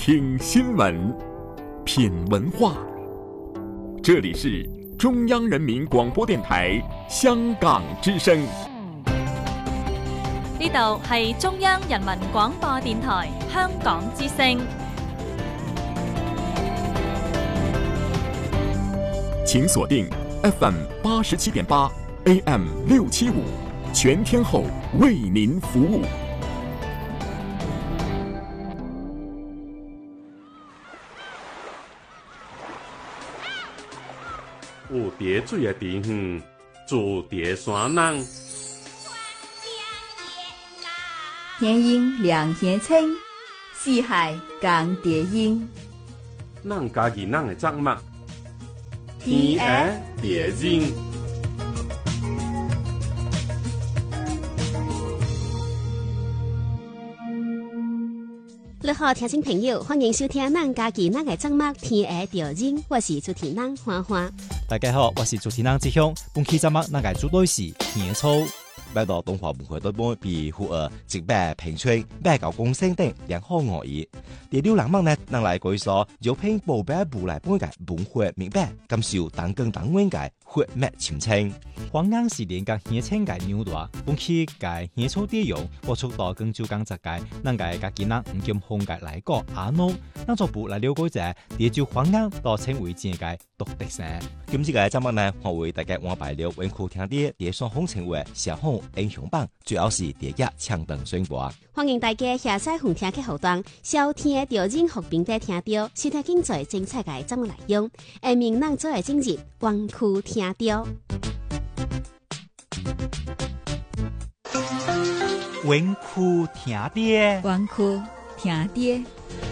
听新闻，品文化。这里是中央人民廣播電台香港之聲。 呢度係中央人民廣播電台香港之聲。 請鎖定 FM 87.8 AM 675，全天候為您服務。 有蝶水的地方，住蝶山人。 天鷹兩天青，四海共蝶音。 咱家己咱的節目，天涯蝶音。 你好，聽眾朋友，歡迎收聽咱家己咱的節目《天涯蝶音》，我是主持人花花。 大家好，我是主持人志雄。本期節目咱嘅主題是年草。 擺到東華文化對本庇護兒植物平川擺搞共生等良好樂意。第六欄目呢，咱來介紹招聘保庇部來本嘅文化明白，感受當更當灣嘅活脈親情。 黃硬是連個年青嘅牛大，本期嘅年草內容播出到更就講雜嘅，咱嘅家己人唔兼紅嘅來個阿諾，咱做部來了解者，第就黃硬到稱為正嘅獨特性。 今次嘅節目呢，我為大家安排了文庫聽啲第雙紅稱為小紅英雄榜，主要是第一搶登宣播。 歡迎大家下載紅聽嘅活動，收聽到任何平台聽到，收聽精彩精彩嘅節目內容。下面咱做嚟進入文庫聽到。 文庫聽啲， 文庫聽啲。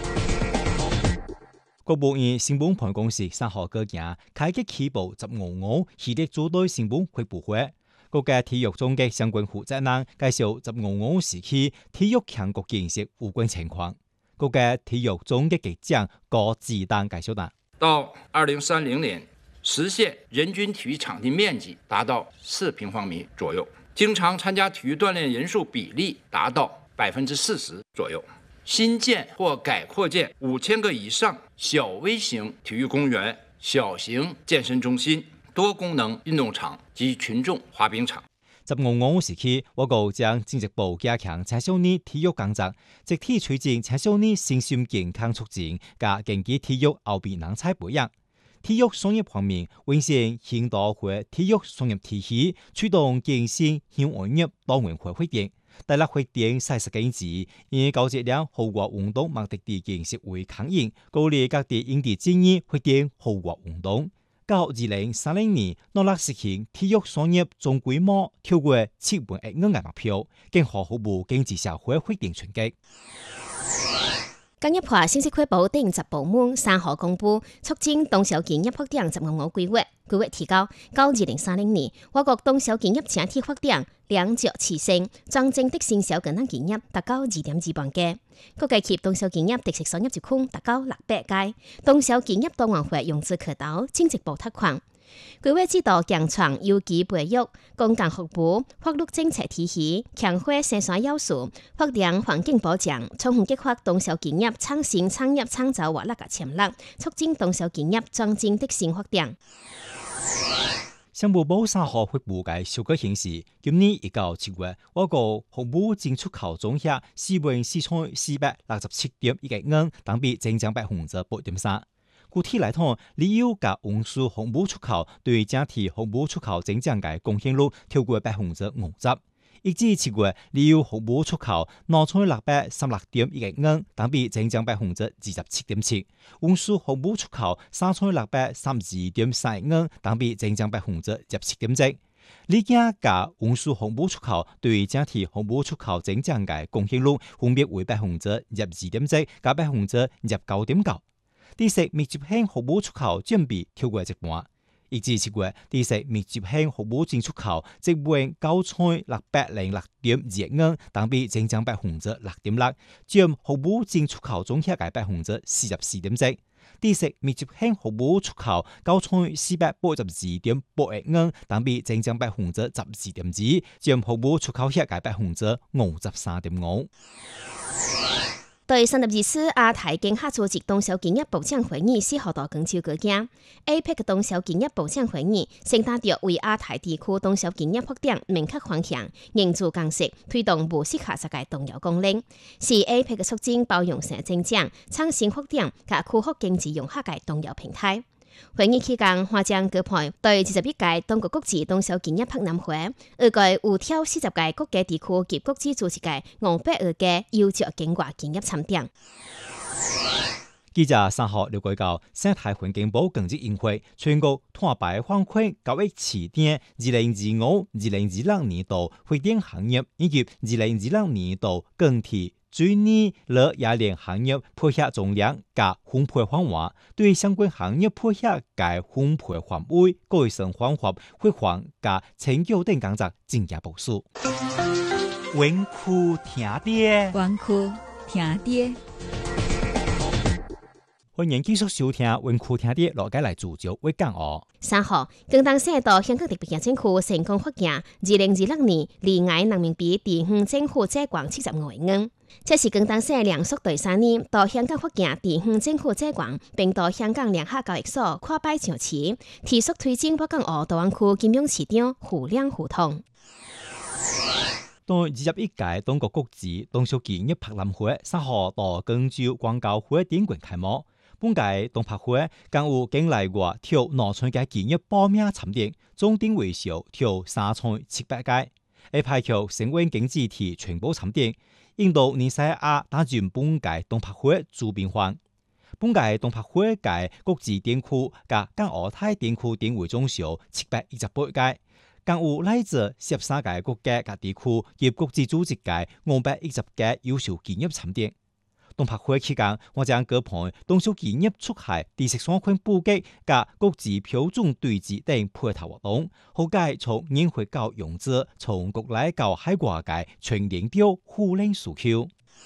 國務院新聞辦公室3號舉行開啟起步15系列組隊新聞發布會，各界體育總局相關負責人介紹15時期體育強國建設有關情況。各界體育總局局長郭志丹介紹啦， 到2030年實現人均體育場地面積達到4平方米左右，經常參加體育鍛鍊人數比例達到40%左右。新建或改擴建5000個以上小微型體育公園、小型健身中心、多功能運動場及群眾滑冰場。 15時期，我國將進一步加強青少年體育工作，積極推進青少年身心健康促進加競技體育後備人才培養。體育商業方面，完善現代化體育商業體系，驅動健身向外業多元化發展。大力發展40經濟，以高質量戶外運動目的地建設為牽引，鼓勵各地營地建議發展戶外運動。到2030年，努力實現體育商業總規模超過7萬億元嘅目標，更好服務經濟社會發展衝擊。 今日話信息快報第10部門3號公布，促進動小健業發展15規劃提高到2030年，我國動小健業整體發展兩腳齊升，真正的新小個人健業達到2.2萬家。各界及動小健業特色商業集群達到600家，動小健業多元化融資渠道進一步拓寬。規劃指導強創有機培育、公共服務、法律政策體系、強化生產要素、發展環境保障，充分激發動小健業創新產業創造活力嘅潛力，促進動小健業真正的新發展。 商務部3號發布嘅數據顯示，今年1到7月，我國服務進出口總額4,467.1億元，同比增長8.3%。具體來看，旅遊及運輸服務出口對整體服務出口增長嘅貢獻率超過50%。一至7月，旅遊服務出口2,636.1億元，同比增長27.7%；運輸服務出口3,632.3億元，同比增長17.1%。旅檢及運輸服務出口對整體服務出口增長嘅貢獻率分別為12.7%及9.9%。第四密集型服務出口佔比超過一半，一至7月，第四密集型服務進出口值為9,606.2億元，同比增長6.6%，佔服務進出口總額嘅44.4%。第四密集型服務出口9,482.8億元，同比增長12.2%，佔服務出口額嘅53.5%。 對32次亞太經合組織動小經濟部長會議4號到廣州舉行 ，APEC 動小經濟部長會議承擔着為亞太地區動小經濟發展明確方向，凝聚共識，推動無息下實嘅動搖綱領，是 APEC 促進包容性增長、創新發展及區域經濟融合嘅重要平台。會議期間，華將舉辦對21屆中國國際動小經濟博覽會，預計有超40屆國家地區及國際組織嘅500個優質經濟經濟參展。 記者3號了解到，生態環境部近日印會全國碳排放區交易試點2025-2026年度發電行業以及2026年度更替水泥和冶煉行業配合總量及分配方案，對相關行業配合該分配範圍、改善方法、發放及成就等工作進一步部署。灣區聽爹， 灣區聽爹。 歡迎繼續收聽灣區聽爹，落街來聚焦為講哦。 3號，廣東省到香港特別行政區成功發行2026年離岸人民幣第5政府債券75億元。這是廣東省連續第3年到香港發行第5政府債券，並到香港聯合交易所跨擺上市，提速推進北港澳大灣區金融市場互聯互通。 在21屆中國國際動小經濟博覽會3號到廣州廣交會典館開幕。本屆動博會更有境內外挑農村嘅經濟報名參展，總定為數挑3,700屆，而排球成為經濟體全部參展。印度尼西亞擔任本屆動博會主辦方。本屆動博會嘅國際展區及港澳太展區定為總數718屆，更有來自13個國家及地區及國際組織嘅510個優秀經濟參展。動博會期間，我將舉辦動小經濟促進、知識產權普及及國際標準對接等配套活動，好解從研會到融資，從國內到海外嘅全領導互聯需求。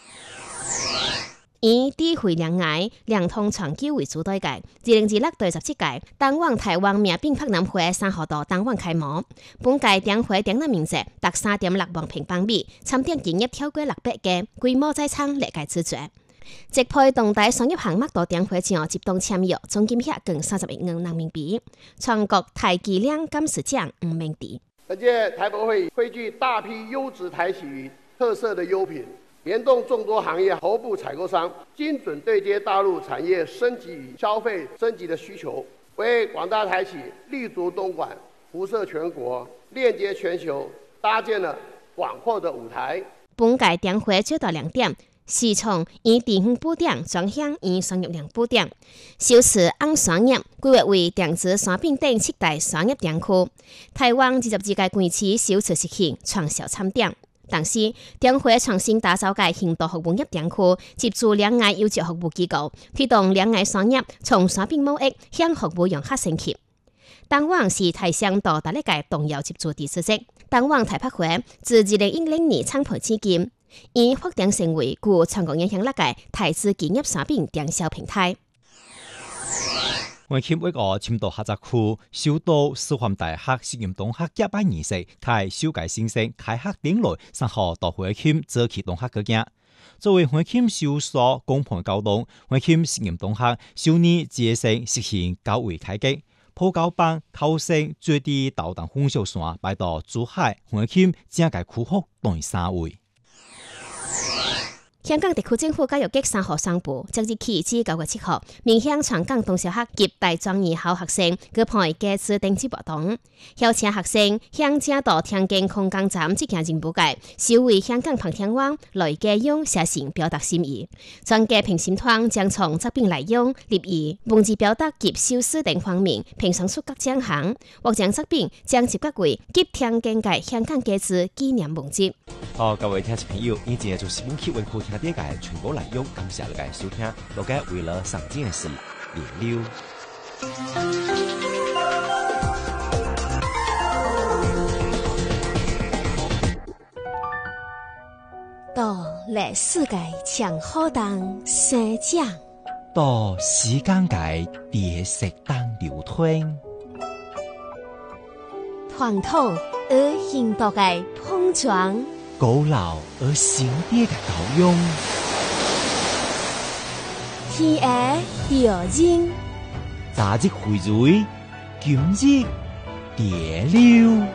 以智慧兩岸兩通長久為主題嘅2026第17屆東灣台灣名品博覽會3號到東灣開幕。本屆展會展覽面積達3.6萬平方米，參展經濟超過600個，規模再創歷屆之最。直配動大商業項目到展會上集中簽約，總金額近30億元人民幣。全國台積量金石獎5名地。 本屆台博會匯聚大批優質台企與特色的優品，聯動眾多行業頭部採購商，精準對接大陸產業升級與消費升級的需求，為廣大台企立足東莞、輻射全國、鏈接全球搭建了廣闊的舞台。 本屆展會最大亮點，是從以地方布點轉向以商業量布點，小吃按商業規劃為電子商品等7大商業展區。台灣22屆關市小吃食品創銷參展。同時，展會重新打造嘅現代服務業展區，接觸兩岸優質服務機構，推動兩岸商業從商品貿易向服務融合升級。東灣是台商到第一屆重要接觸地之一。東灣台博會自2010年創辦至今，已發展成為具全國影響力嘅台資經濟商品電銷平台。 灣區一個青島合作區首都師範大學實驗中學揭辦儀式，喺首屆新生開學典禮3號到灣區早期中學舉行。作為灣區首所公辦高中，灣區實驗中學首年接生實行教育改革，普教班考生最低導彈分數線排到珠海、灣區整個區域第3位。香港特區政府教育局3號宣布，即日起至9月7號，面向全港中小學及大專院校學生舉辦假資登記活動，邀請學生向正到聽見空港站執行任務嘅守衛香港旁聽網來家用寫信表達心意。專家評審團將從作品內容、立意、文字表達及修飾等方面評審出各獎項，或將作品將接駁為及聽見嘅香港假資紀念文集。 好，各位聽眾朋友，以前就是本期灣區聽爹嘅全部內容，感謝大家收聽。大家為了上件事連溜。 到歷史界搶好當生獎， 到時間界跌石當流吞， 傳統而現代嘅碰撞， 古老而新啲嘅教養。 天涯潮人， 早日回蕊，今日蝶流。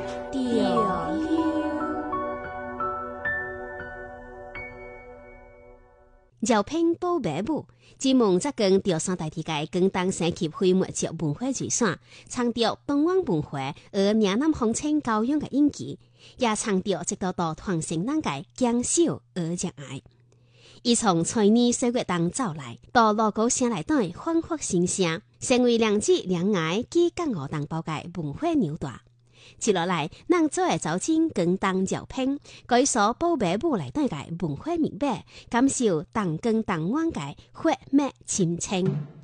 招聘保爸母，自蒙則跟潮汕大地界更當升級非物質文化遺產，強調東灣文化而嶺南鄉親教養嘅印記，也強調直到傳承咱嘅堅守而熱愛。伊從催年歲月當走來，到鑼鼓聲內底歡呼聲聲，成為兩節兩愛及港澳同胞嘅文化紐帶。接落來，咱做嘅走進更當招聘，改所保爸母內底嘅文化明白，感受當更當灣嘅血脈親情。